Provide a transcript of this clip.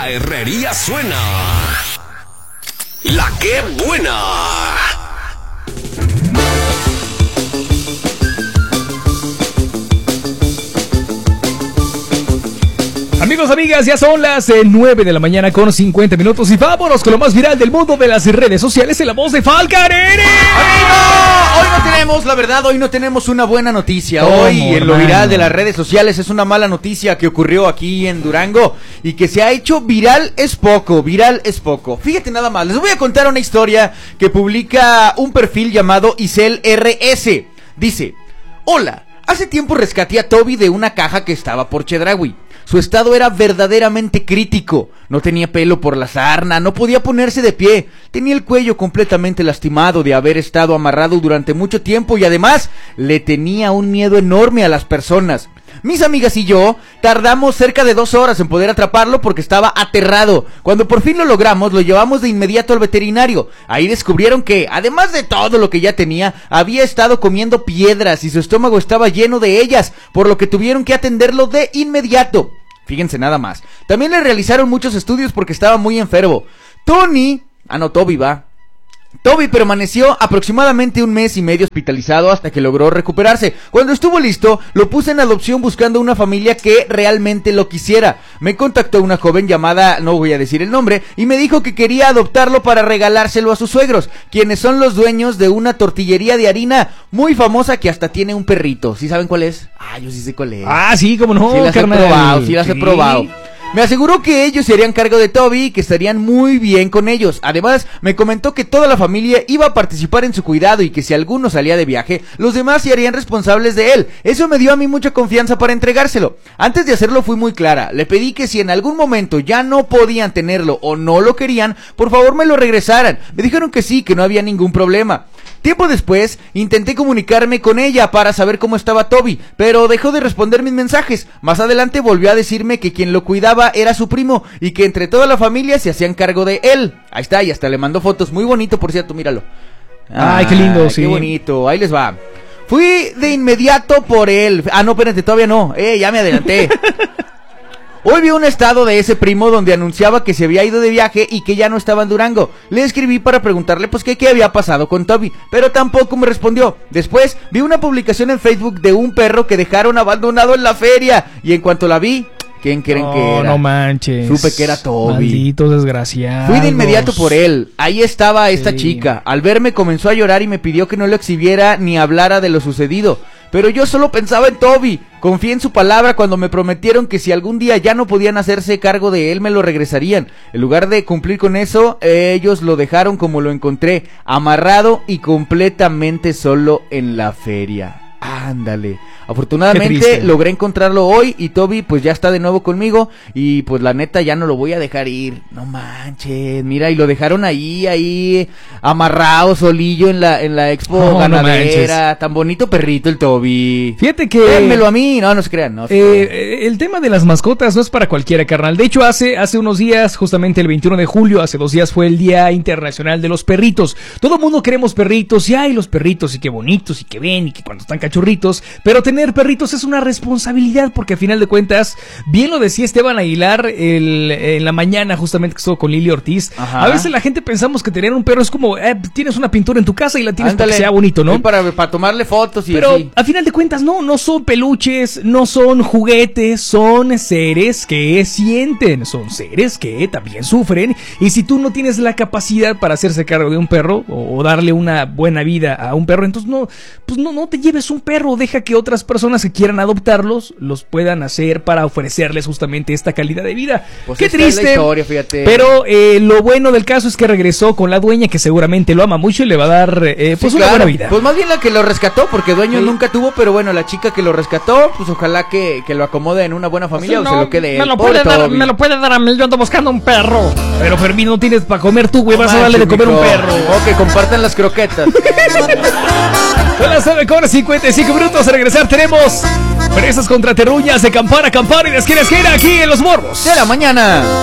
La herrería suena. La que buena. Amigos, amigas, ya son las 9 de la mañana con 50 minutos y vámonos con lo más viral del mundo de las redes sociales en la voz de Falcarere. ¡Amigo! Hoy no tenemos, la verdad, hoy no tenemos una buena noticia. Hoy en lo viral de las redes sociales es una mala noticia que ocurrió aquí en Durango y que se ha hecho viral es poco, Fíjate nada más, les voy a contar una historia que publica un perfil llamado Isel RS. Dice: hola, hace tiempo rescaté a Toby de una caja que estaba por Chedraui. Su estado era verdaderamente crítico. No tenía pelo por la sarna, no podía ponerse de pie. Tenía el cuello completamente lastimado de haber estado amarrado durante mucho tiempo y además le tenía un miedo enorme a las personas. Mis amigas y yo tardamos cerca de 2 horas en poder atraparlo porque estaba aterrado. Cuando por fin lo logramos, lo llevamos de inmediato al veterinario. Ahí descubrieron que, además de todo lo que ya tenía, había estado comiendo piedras y su estómago estaba lleno de ellas, por lo que tuvieron que atenderlo de inmediato. Fíjense nada más. También le realizaron muchos estudios porque estaba muy enfermo. Toby permaneció aproximadamente 1 mes y medio hospitalizado hasta que logró recuperarse. Cuando estuvo listo, lo puse en adopción buscando una familia que realmente lo quisiera. Me contactó una joven llamada, no voy a decir el nombre, y me dijo que quería adoptarlo para regalárselo a sus suegros, quienes son los dueños de una tortillería de harina muy famosa que hasta tiene un perrito. ¿Sí saben cuál es? Yo sí sé cuál es. Sí, cómo no, sí las he probado. Me aseguró que ellos se harían cargo de Toby y que estarían muy bien con ellos. Además, me comentó que toda la familia iba a participar en su cuidado y que si alguno salía de viaje, los demás se harían responsables de él. Eso me dio a mí mucha confianza para entregárselo. Antes de hacerlo fui muy clara. Le pedí que si en algún momento ya no podían tenerlo o no lo querían, por favor me lo regresaran. Me dijeron que sí, que no había ningún problema. Tiempo después, intenté comunicarme con ella para saber cómo estaba Toby, pero dejó de responder mis mensajes. Más adelante volvió a decirme que quien lo cuidaba era su primo y que entre toda la familia se hacían cargo de él. Ahí está, y hasta le mandó fotos. Muy bonito, por cierto, míralo. Qué lindo, sí. Qué bonito, ahí les va. Fui de inmediato por él. No, espérate, todavía no. Ya me adelanté. Hoy vi un estado de ese primo donde anunciaba que se había ido de viaje y que ya no estaba en Durango. Le escribí para preguntarle pues qué había pasado con Toby, pero tampoco me respondió. Después vi una publicación en Facebook de un perro que dejaron abandonado en la feria y en cuanto la vi, ¿quién creen que era? No manches. Supe que era Toby. Malditos desgraciados. Fui de inmediato por él. Ahí estaba esta chica. Al verme comenzó a llorar y me pidió que no lo exhibiera ni hablara de lo sucedido. Pero yo solo pensaba en Toby. Confié en su palabra cuando me prometieron que si algún día ya no podían hacerse cargo de él, me lo regresarían. En lugar de cumplir con eso, ellos lo dejaron como lo encontré, amarrado y completamente solo en la feria. Ándale. Afortunadamente logré encontrarlo hoy y Toby pues ya está de nuevo conmigo y pues la neta ya no lo voy a dejar ir. No manches, mira, y lo dejaron ahí amarrado solillo en la expo ganadera. No, tan bonito perrito el Toby. Fíjate que démelo a mí, no se crean, no. El tema de las mascotas no es para cualquiera, carnal. De hecho, hace unos días, justamente el 21 de julio, hace 2 días fue el Día Internacional de los Perritos. Todo el mundo queremos perritos y los perritos y qué bonitos y qué ven y que cuando están cachorritos, pero tener perritos es una responsabilidad porque a final de cuentas, bien lo decía Esteban Aguilar en la mañana justamente que estuvo con Lili Ortiz. Ajá. A veces la gente pensamos que tener un perro es como tienes una pintura en tu casa y la tienes para que sea bonito, ¿no? Para tomarle fotos y pero así. A final de cuentas no son peluches, no son juguetes, son seres que sienten, son seres que también sufren y si tú no tienes la capacidad para hacerse cargo de un perro o darle una buena vida a un perro, entonces no te lleves un perro, deja que otras personas que quieran adoptarlos los puedan hacer para ofrecerles justamente esta calidad de vida. Pues qué triste, es la historia, fíjate. Pero lo bueno del caso es que regresó con la dueña que seguramente lo ama mucho y le va a dar una buena vida. Pues más bien la que lo rescató, porque dueño nunca tuvo, pero bueno, la chica que lo rescató, pues ojalá que lo acomode en una buena familia o se lo quede él. Me lo puede dar a mí, yo ando buscando un perro. Pero Fermín, no tienes para comer tú, güey, vas a darle de comer un perro. O que compartan las croquetas. Son las 9:55 minutos. A regresar tenemos Presas contra Terruñas de campana a campana y de esquina a esquina aquí en Los Morbos de la mañana.